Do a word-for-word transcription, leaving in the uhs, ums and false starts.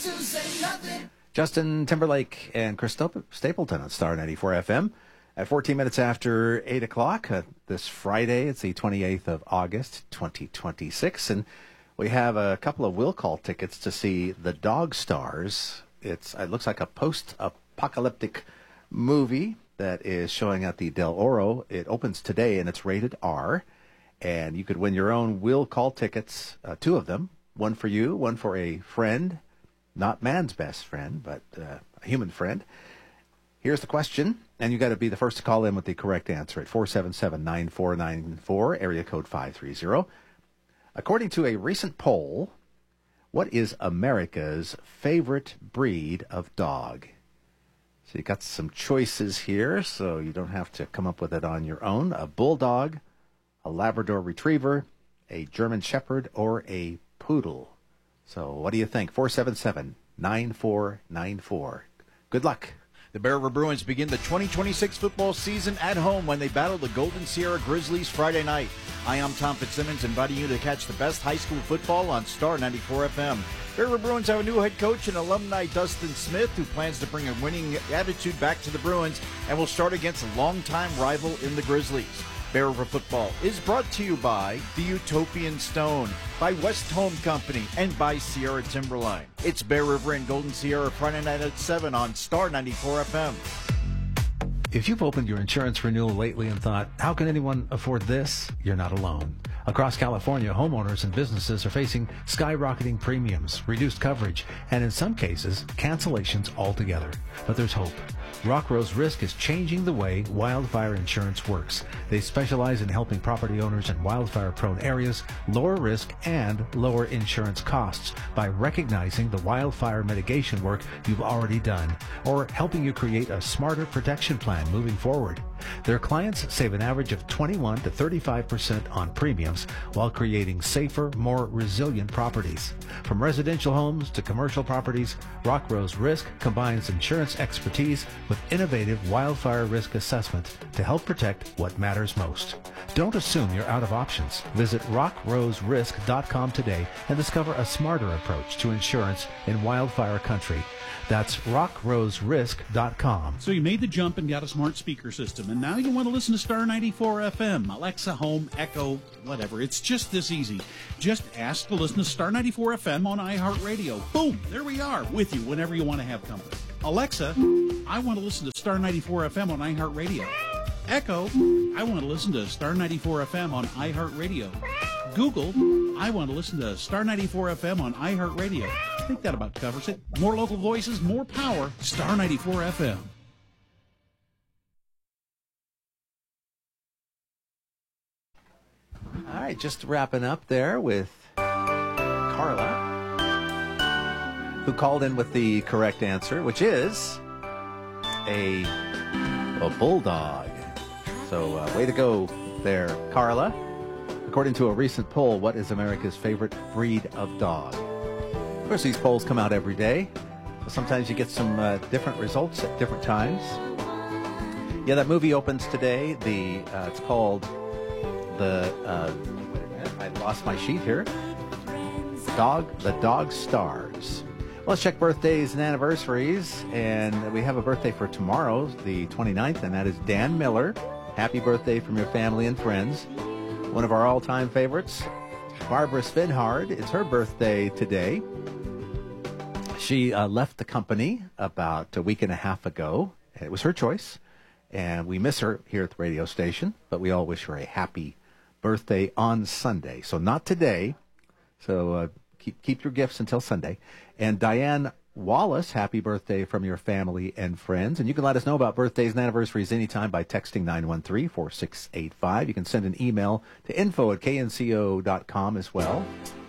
Justin Timberlake and Chris Stapleton on Star ninety-four F M at fourteen minutes after eight o'clock uh, this Friday. It's the twenty-eighth of August, twenty twenty-six, and we have a couple of will call tickets to see The Dog Stars. It's it looks like a post-apocalyptic movie that is showing at the Del Oro. It opens today and it's rated R, and you could win your own will call tickets, uh, two of them, one for you, one for a friend. Not man's best friend, but uh, a human friend. Here's the question, and you got to be the first to call in with the correct answer at four seven seven, nine four nine four, area code five three zero. According to a recent poll, what is America's favorite breed of dog? So you got some choices here, so you don't have to come up with it on your own. A bulldog, a Labrador Retriever, a German Shepherd, or a poodle. So what do you think? four seven seven, nine four nine four. Good luck. The Bear River Bruins begin the twenty twenty-six football season at home when they battle the Golden Sierra Grizzlies Friday night. Hi, I'm Tom Fitzsimmons, inviting you to catch the best high school football on Star ninety-four F M. Bear River Bruins have a new head coach and alumni, Dustin Smith, who plans to bring a winning attitude back to the Bruins and will start against a longtime rival in the Grizzlies. Bear River Football is brought to you by the Utopian Stone, by West Home Company, and by Sierra Timberline. It's Bear River and Golden Sierra Friday night at seven on Star ninety-four F M. If you've opened your insurance renewal lately and thought, how can anyone afford this? You're not alone. Across California, homeowners and businesses are facing skyrocketing premiums, reduced coverage, and in some cases, cancellations altogether. But there's hope. Rock Rose Risk is changing the way wildfire insurance works. They specialize in helping property owners in wildfire-prone areas lower risk and lower insurance costs by recognizing the wildfire mitigation work you've already done or helping you create a smarter protection plan moving forward. Their clients save an average of twenty-one to thirty-five percent on premiums while creating safer, more resilient properties. From residential homes to commercial properties, Rock Rose Risk combines insurance expertise with innovative wildfire risk assessment to help protect what matters most. Don't assume you're out of options. Visit rock rose risk dot com today and discover a smarter approach to insurance in wildfire country. That's rock rose risk dot com. So you made the jump and got a smart speaker system, and now you want to listen to Star ninety-four F M, Alexa, Home, Echo, whatever. It's just this easy. Just ask to listen to Star ninety-four F M on iHeartRadio. Boom! There we are, with you whenever you want to have company. Alexa, I want to listen to Star ninety-four F M on iHeartRadio. Echo, I want to listen to Star ninety-four F M on iHeartRadio. Google, I want to listen to Star ninety-four F M on iHeartRadio. I think that about covers it. More local voices, more power. Star ninety-four F M. All right, just wrapping up there with Carla, who called in with the correct answer, which is a, a bulldog. So uh, way to go there, Carla. According to a recent poll, what is America's favorite breed of dog? Of course, these polls come out every day. Sometimes you get some uh, different results at different times. Yeah, that movie opens today. The uh, it's called the. Uh, wait a minute, I lost my sheet here. Dog, The Dog Stars. Well, let's check birthdays and anniversaries, and we have a birthday for tomorrow, the twenty-ninth, and that is Dan Miller. Happy birthday from your family and friends. One of our all-time favorites, Barbara Svinhard. It's her birthday today. She uh, left the company about a week and a half ago. It was her choice, and we miss her here at the radio station, but we all wish her a happy birthday on Sunday. So not today, so uh, keep, keep your gifts until Sunday. And Diane Wallace, happy birthday from your family and friends. And you can let us know about birthdays and anniversaries anytime by texting nine one three, four six eight five. You can send an email to info at k n c o dot com as well.